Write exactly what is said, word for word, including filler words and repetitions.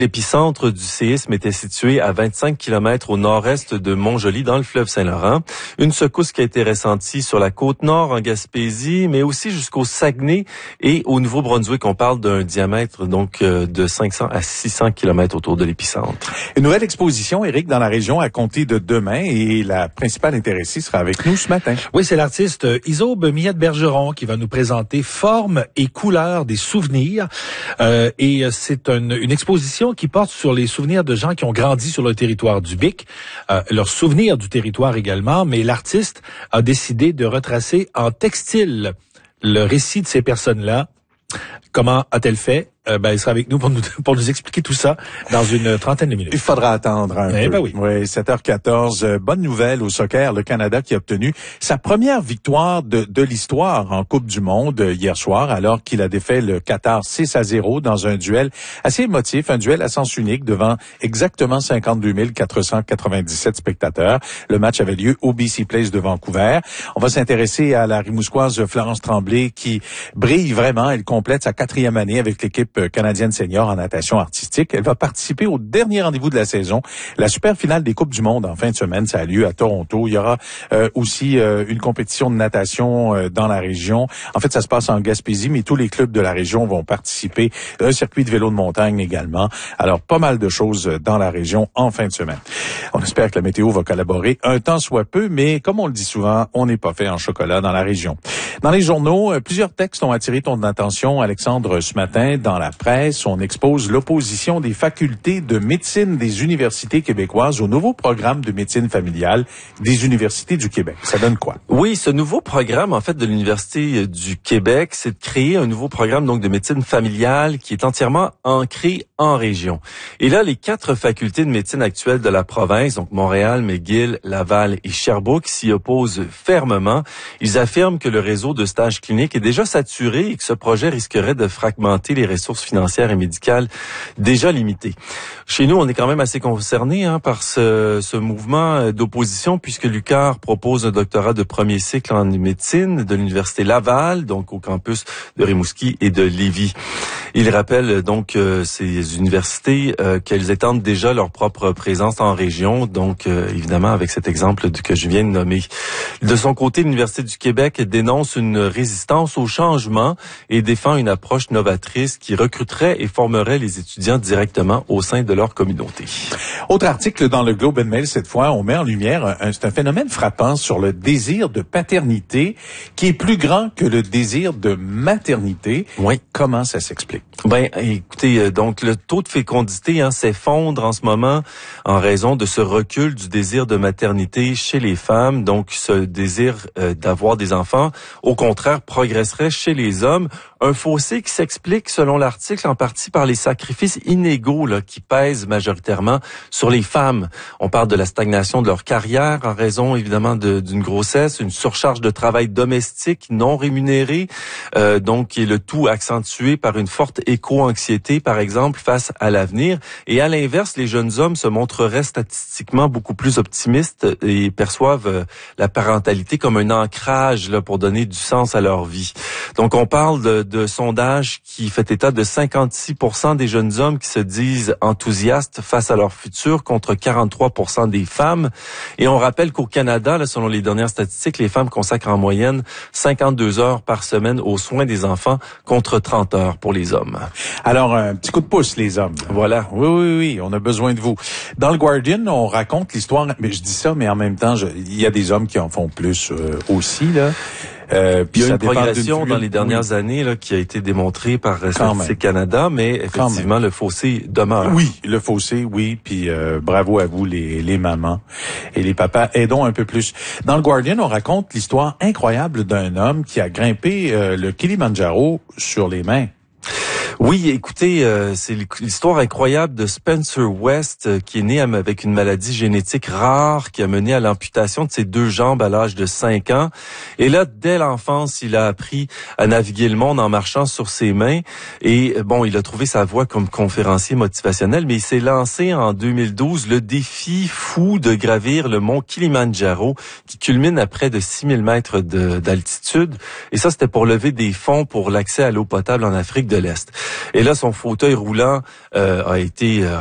L'épicentre du séisme était situé à vingt-cinq kilomètres au nord-est de Montjoly, dans le fleuve Saint-Laurent. Une secousse qui a été ressentie sur la côte nord, en Gaspésie, mais aussi jusqu'au Saguenay et au Nouveau-Brunswick. On parle d'un diamètre donc de cinq cents à six cents kilomètres autour de l'épicentre. Une nouvelle exposition, Éric, dans la région à compter de demain, et la principale intéressée sera avec nous ce matin. Oui, c'est l'artiste Isobe Millette-Bergeron qui va nous présenter Formes et couleurs des souvenirs. Euh, et c'est une, une exposition qui porte sur les souvenirs de gens qui ont grandi sur le territoire du Bic, euh, leurs souvenirs du territoire également, mais l'artiste a décidé de retracer en textile le récit de ces personnes-là. Comment a-t-elle fait? Euh, ben, il sera avec nous pour nous, pour nous expliquer tout ça dans une trentaine de minutes. Il faudra attendre un eh peu. Ben oui. Oui, sept heures quatorze. Euh, bonne nouvelle au soccer, le Canada qui a obtenu sa première victoire de, de l'histoire en Coupe du Monde euh, hier soir, alors qu'il a défait le Qatar six à zéro dans un duel assez émotif, un duel à sens unique devant exactement cinquante-deux mille quatre cent quatre-vingt-dix-sept spectateurs. Le match avait lieu au B C Place de Vancouver. On va s'intéresser à la Rimousquoise Florence Tremblay qui brille vraiment. Elle complète sa quatrième année avec l'équipe canadienne senior en natation artistique. Elle va participer au dernier rendez-vous de la saison, la super finale des Coupes du Monde en fin de semaine. Ça a lieu à Toronto. Il y aura euh, aussi euh, une compétition de natation euh, dans la région. En fait, ça se passe en Gaspésie, mais tous les clubs de la région vont participer. Un circuit de vélo de montagne également. Alors, pas mal de choses dans la région en fin de semaine. On espère que la météo va collaborer un temps soit peu, mais comme on le dit souvent, on n'est pas fait en chocolat dans la région. Dans les journaux, plusieurs textes ont attiré ton attention, Alexandre, ce matin. Dans la presse, on expose l'opposition des facultés de médecine des universités québécoises au nouveau programme de médecine familiale des universités du Québec. Ça donne quoi? Oui, ce nouveau programme, en fait, de l'Université du Québec, c'est de créer un nouveau programme donc de médecine familiale qui est entièrement ancré en région. Et là, les quatre facultés de médecine actuelles de la province, donc Montréal, McGill, Laval et Sherbrooke, s'y opposent fermement. Ils affirment que le réseau de stages cliniques est déjà saturé et que ce projet risquerait de fragmenter les ressources financières et médicales déjà limitées. Chez nous, on est quand même assez concernés hein, par ce, ce mouvement d'opposition puisque l'U Q A R propose un doctorat de premier cycle en médecine de l'Université Laval, donc au campus de Rimouski et de Lévis. Il rappelle donc euh, ces universités euh, qu'elles étendent déjà leur propre présence en région, donc euh, évidemment avec cet exemple que je viens de nommer. De son côté, l'Université du Québec dénonce une résistance au changement et défend une approche novatrice qui recruterait et formerait les étudiants directement au sein de leur communauté. Autre article dans le Globe and Mail, cette fois, on met en lumière un, c'est un phénomène frappant sur le désir de paternité qui est plus grand que le désir de maternité. Oui. Comment ça s'explique? Ben, écoutez, donc le taux de fécondité hein, s'effondre en ce moment en raison de ce recul du désir de maternité chez les femmes. Donc, ce désir euh, d'avoir des enfants, au contraire, progresserait chez les hommes. Un fossé qui s'explique, selon l'article, en partie par les sacrifices inégaux là, qui pèsent majoritairement sur les femmes. On parle de la stagnation de leur carrière en raison, évidemment, de, d'une grossesse, une surcharge de travail domestique non rémunéré, euh, donc et le tout accentué par une forte éco-anxiété, par exemple, face à l'avenir. Et à l'inverse, les jeunes hommes se montreraient statistiquement beaucoup plus optimistes et perçoivent euh, la parentalité comme un ancrage là, pour donner du sens à leur vie. Donc, on parle de de sondage qui fait état de cinquante-six pour cent des jeunes hommes qui se disent enthousiastes face à leur futur contre quarante-trois pour cent des femmes. Et on rappelle qu'au Canada, là, selon les dernières statistiques, les femmes consacrent en moyenne cinquante-deux heures par semaine aux soins des enfants contre trente heures pour les hommes. Alors, un petit coup de pouce, les hommes. Voilà. Oui, oui, oui, on a besoin de vous. Dans le Guardian, on raconte l'histoire, mais je dis ça, mais en même temps, je, il y a des hommes qui en font plus euh, aussi, là. Euh, il y a une progression dans les dernières oui. années là, qui a été démontrée par Statistique Canada, mais effectivement, le fossé demeure. Oui, le fossé, oui. Puis euh, bravo à vous, les, les mamans et les papas. Aidons un peu plus. Dans le Guardian, on raconte l'histoire incroyable d'un homme qui a grimpé euh, le Kilimandjaro sur les mains. Oui, écoutez, euh, c'est l'histoire incroyable de Spencer West euh, qui est né avec une maladie génétique rare qui a mené à l'amputation de ses deux jambes à l'âge de cinq ans. Et là, dès l'enfance, il a appris à naviguer le monde en marchant sur ses mains. Et bon, il a trouvé sa voie comme conférencier motivationnel, mais il s'est lancé en deux mille douze le défi fou de gravir le mont Kilimandjaro qui culmine à près de six mille mètres de, d'altitude. Et ça, c'était pour lever des fonds pour l'accès à l'eau potable en Afrique de l'Est. Et là, son fauteuil roulant euh, a été